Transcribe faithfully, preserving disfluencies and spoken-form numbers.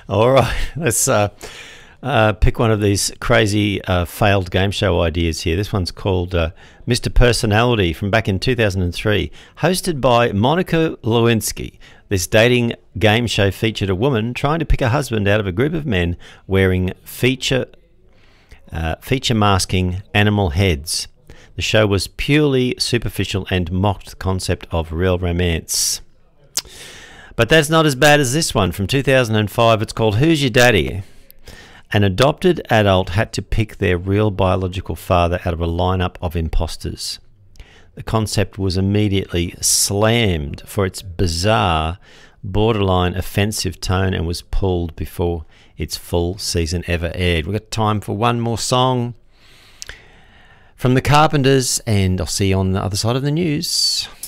All right, let's uh, uh, pick one of these crazy uh, failed game show ideas here. This one's called uh, Mister Personality from back in two thousand three. Hosted by Monica Lewinsky, this dating game show featured a woman trying to pick a husband out of a group of men wearing feature, uh, feature masking animal heads. The show was purely superficial and mocked the concept of real romance. But that's not as bad as this one from two thousand five. It's called Who's Your Daddy? An adopted adult had to pick their real biological father out of a lineup of imposters. The concept was immediately slammed for its bizarre, borderline offensive tone and was pulled before its full season ever aired. We've got time for one more song from the Carpenters, and I'll see you on the other side of the news.